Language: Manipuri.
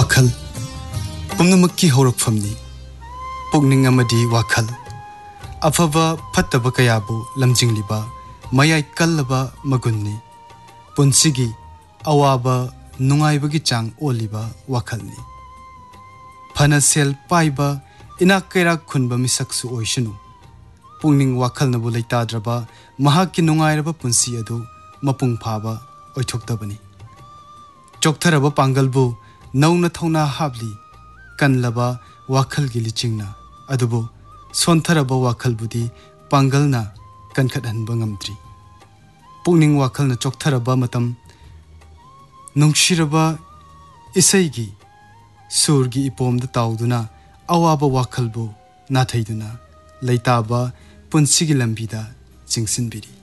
वाखल पुनमक्की हौरकफमनी पुकनिंग अमदी वाखल अफबा फत्तबा कयाबु लमजिंगलिबा मयाई कल्लबा मगुन्नी पुंसिगी अवाबा नुंगाइबगी चांग ओलिबा वाखलनी फना सेल पाइबा इनाक कैराक खुनबा मिसकसु ओइसनु पुंगनिंग वाखलनबु लैताद्रबा महाकी नुंगाइरबा पुंसि अदु मपुंग फाबा ओइथोक्तबनी चोक्थरबा पांगलबु नौना थौना हाबली कनलबा वाखलगी लिचिंगना अदुबु सोंथरबा वाखलबुदी पांगलना कनखदहनबा ngamdri पुंगनिंग वाखलना चोक्थरबा मतम नुंगशिरबा इसैगी सूरगी इपोमदा ताउदुना अवाबा वाखलबु नाथैदुना लैताबा पुंसिगी लंबिदा चिंगसिनबिरी